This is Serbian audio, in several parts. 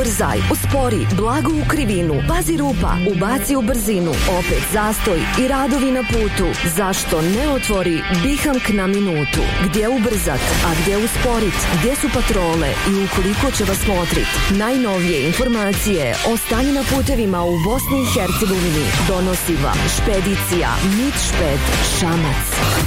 ubrzaj, uspori, blago u krivinu, pazi rupa, ubaci u brzinu, opet zastoj i radovi na putu. Zašto ne otvori Bihank na minutu? Gdje ubrzat, a gdje usporit? Gdje su patrole i ukoliko će vas motrit? Najnovije informacije o stanju na putevima u Bosni i Hercegovini donosi vam Špedicija Mitšped Šamac.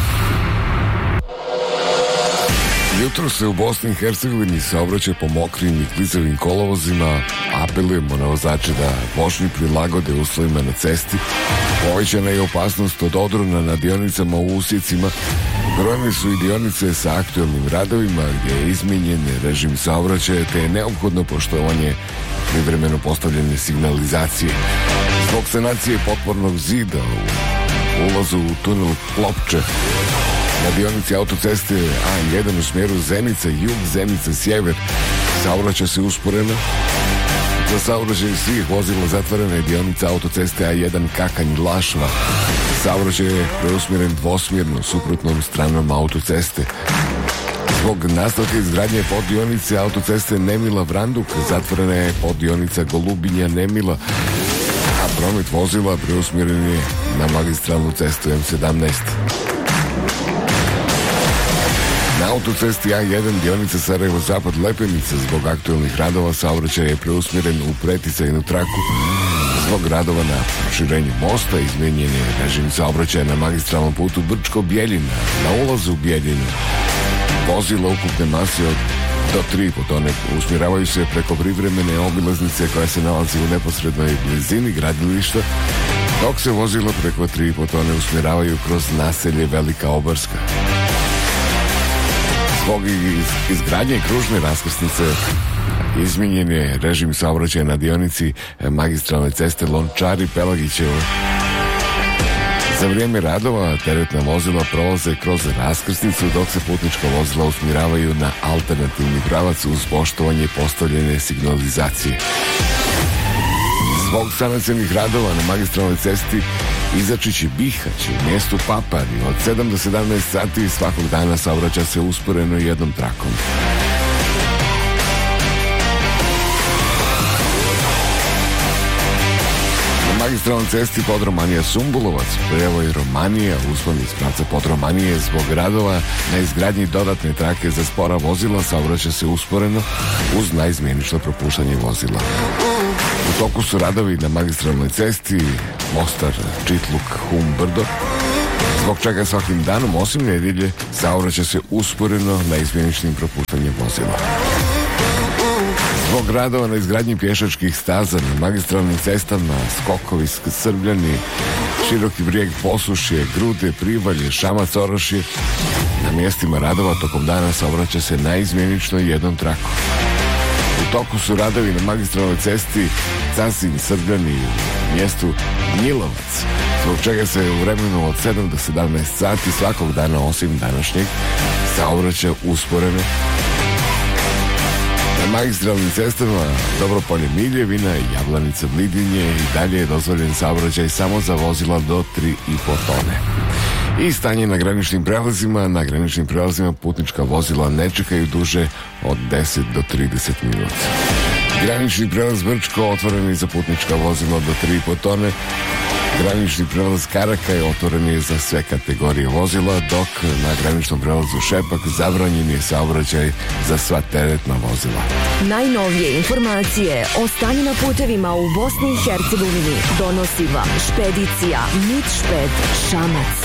Jutro se u Bosni i Hercegovini saobraćaj po mokrim i klizavim kolovozima. Apelujemo na vozače da vožnju prilagode uslovima na cesti. Povećana je opasnost od odrona na dionicama u usjecima. Brojne su i dionice sa aktualnim radovima gdje je izmijenjen režim saobraćaja te je neophodno poštovanje privremeno postavljene signalizacije. Zbog sanacije potpornog zida u ulazu u tunel Klopče na dionici autoceste A1 u smjeru Zenica-Jug, Zenica-Sjever saobraća se usporeno. Za saobraćaj svih vozila zatvorena je dionica autoceste A1 Kakanj-Lašva. Saobraćaj je preusmjeren dvosmjerno suprotnom stranom autoceste. Zbog nastavka izgradnje poddionice autoceste Nemila-Vranduk zatvorena je poddionica Golubinja-Nemila, a promet vozila preusmjeren je na magistralnu cestu M17. Na autocesti A1 dionica Sarajevo-Zapad Lepenica zbog aktualnih radova saobraćaj je preusmjeren u preticajnu traku. Zbog radova na proširenju mosta izmijenjen je režim saobraćaja na magistralnom putu Brčko-Bjeljina. Na ulazu u Bjeljinu vozila ukupne mase od do 3,5 tone usmjeravaju se preko privremene obilaznice koja se nalazi u neposrednoj blizini gradilišta, dok se vozila preko 3,5 tone usmjeravaju kroz naselje Velika Obarska. Zbog izgradnje kružne raskrsnice izmijenjen je režim saobraćaja na dionici magistralne ceste Lončari-Pelagićevo. Za vrijeme radova teretna vozila prolaze kroz raskrsnicu dok se putnička vozila usmjeravaju na alternativni pravac uz poštovanje postavljene signalizacije. Zbog sanacionih radova na magistralnoj cesti Izačić i Bihać u mjestu Papari od 7 do 17 sati svakog dana saobraća se usporeno jednom trakom. Na magistralnoj cesti Podromanija-Sumbulovac, prevoj Romanija, uspon iz pravca Podromanije zbog radova na izgradnji dodatne trake za spora vozila saobraća se usporeno uz naizmjenično propuštanje vozila. U toku su radovi na magistralnoj cesti Mostar, Čitluk, Hum, Brdo, zbog čega svakim danom osim nedjelje saobraća se usporeno na izmjeničnim propuštanjem vozila. Zbog radova na izgradnji pješačkih staza na magistralnim cestama Skokovi, Srbljani, Široki Brijeg, Posušje, Grude, Privalje, Šamac, Orašje, na mjestima radova tokom dana saobraća se naizmjenično jednom trakom. U toku su radovi na magistralnoj cesti Casin, Srbljani u mjestu Njilovac, zbog čega se u vremenu od 7 do 17 sati svakog dana osim današnjeg saobraća usporeno. Na magistralnim cestama Dobropolje, Miljevina i Jablanica, Blidinje i dalje je dozvoljen saobraćaj samo za vozila do 3,5 tone. I stanje na graničnim prelazima. Na graničnim prelazima putnička vozila ne čekaju duže od 10 do 30 minuta. Granični prelaz Brčko otvoren je za putnička vozila do 3,5 tone. Granični prelaz Karakaj otvoren je za sve kategorije vozila, dok na graničnom prelazu Šepak zabranjen je saobraćaj za sva teretna vozila. Najnovije informacije o stanju na putevima u Bosni i Hercegovini donosi vam Špedicija Mitšped Šamac.